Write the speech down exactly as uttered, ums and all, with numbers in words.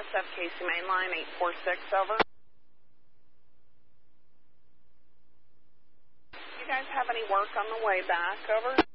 S F Casey Mainline eight four six, over. You guys have any work on the way back, over?